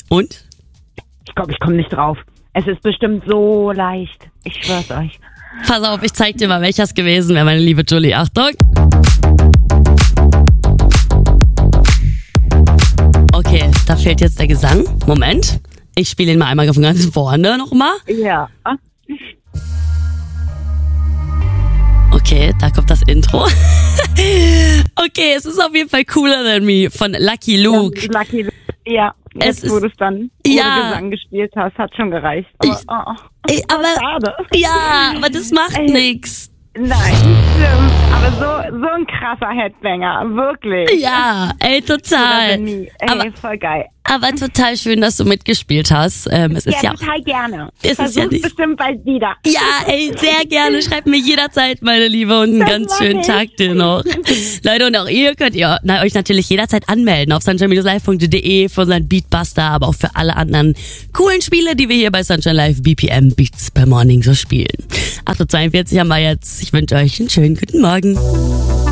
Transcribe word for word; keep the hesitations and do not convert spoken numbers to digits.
Und? Ich glaube, ich komme nicht drauf. Es ist bestimmt so leicht. Ich schwör's euch. Pass auf, ich zeig dir mal, welches gewesen wäre, meine liebe Julie. Achtung. Okay, da fehlt jetzt der Gesang. Moment. Ich spiele ihn mal einmal von ganz vorne nochmal. Ja. Okay, da kommt das Intro. Okay, es ist auf jeden Fall Cooler Than Me von Lucky Luke. Ja, Lucky Luke. Ja, jetzt, Es wo ist- du es dann ohne Ja. Gesang gespielt hast, hat schon gereicht. Aber, Ich- oh, oh, Ey, aber, schade. ja, aber das macht Ey. nix. Nein, stimmt. Aber so, so ein krasser Headbanger. Wirklich. Ja, ey, Cooler total. Than Me. Ey, Aber- voll geil. Aber total schön, dass du mitgespielt hast. Ähm, es ist ja, Ja, total gerne. Es ist Versuch's ja nicht- bestimmt bald wieder. ja, ey, sehr gerne. Schreibt mir jederzeit, meine Liebe, und einen Das ganz mach schönen ich. Tag dir noch. Leute, und auch ihr könnt ihr na, euch natürlich jederzeit anmelden auf sunshine live punkt de für unseren Beatbuster, aber auch für alle anderen coolen Spiele, die wir hier bei Sunshine Live B P M Beats per Morning so spielen. acht Uhr zweiundvierzig haben wir jetzt. Ich wünsche euch einen schönen guten Morgen.